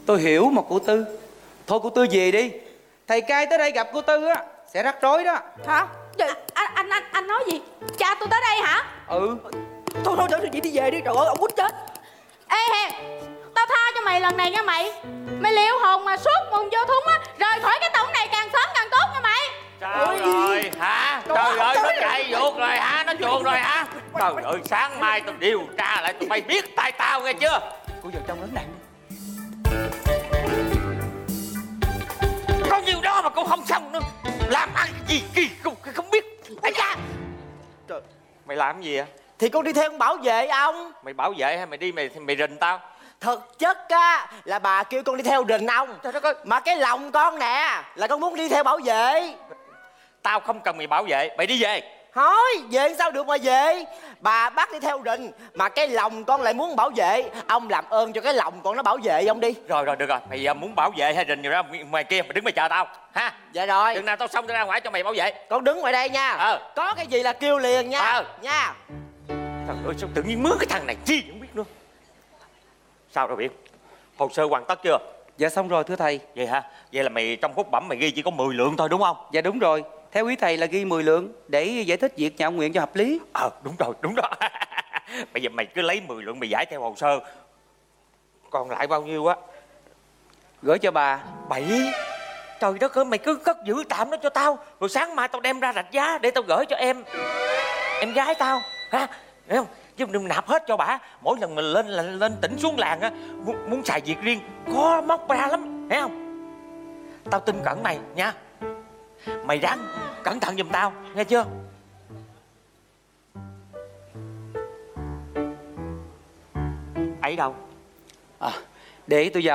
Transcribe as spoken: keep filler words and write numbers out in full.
Tôi hiểu mà cô Tư. Thôi cô Tư về đi. Thầy cai tới đây gặp cô Tư á sẽ rắc rối đó. Hả? Gì? Anh anh anh anh nói gì? Cha tôi tới đây hả? Ừ. Thôi thôi thôi chị đi về đi, trời ơi ông quýnh chết. Ê Hèn, tao tha cho mày lần này nha mày. Mày liệu hồn mà suốt mùng vô thúng á, rời khỏi cái tổng này càng sớm càng tốt nha mày. Sao Ôi. rồi hả? Trời ơi nó chạy vuột rồi hả? Nó chuồn rồi hả? Trời ơi sáng mai tao điều tra lại tụi bay biết tay tao nghe chưa? Cô vào trong lớn nặng. Có nhiêu đó mà cũng không xong nữa. Làm ăn gì kỳ cục không biết. Ây da. Trời, mày làm gì vậy? Thì con đi theo con bảo vệ ông. Mày bảo vệ hay mày đi mày mày rình tao? Thực chất á là bà kêu con đi theo rình ông. Trời đất ơi. Mà cái lòng con nè là con muốn đi theo bảo vệ. Tao không cần mày bảo vệ, mày đi về. Thôi về sao được mà về. Bà bắt đi theo rình mà cái lòng con lại muốn bảo vệ. Ông làm ơn cho cái lòng con nó bảo vệ ông đi. Rồi rồi được rồi, mày muốn bảo vệ hay rình gì đó ngoài kia mày đứng mày chờ tao ha. Dạ rồi. Chừng nào tao xong tao ra ngoài cho mày bảo vệ. Con đứng ngoài đây nha. Ờ. Có cái gì là kêu liền nha. Ờ. Nha. Trời ơi sao tự nhiên mướn cái thằng này chi không biết nữa. Sao rồi Biển? Hồ sơ hoàn tất chưa? Dạ xong rồi thưa thầy. Vậy hả? Vậy là mày trong phúc bẩm mày ghi chỉ có mười lượng thôi đúng không? Dạ đúng rồi. Theo ý thầy là ghi mười lượng để giải thích việc nhà ông Nguyện cho hợp lý. Ờ đúng rồi đúng đó. Bây giờ mày cứ lấy mười lượng mày giải theo hồ sơ. Còn lại bao nhiêu á? Gửi cho bà. Bảy. Trời đất ơi mày cứ cất giữ tạm nó cho tao. Rồi sáng mai tao đem ra rạch giá để tao gửi cho em Em gái tao ha. Hiểu không? Chứ đừng nạp hết cho bả. Mỗi lần mình lên lên, lên tỉnh xuống làng á muốn, muốn xài việc riêng khó móc ra lắm. Thấy không? Tao tin cẩn mày nha. Mày ráng cẩn thận giùm tao nghe chưa? Ấy đâu? À, để tôi vào.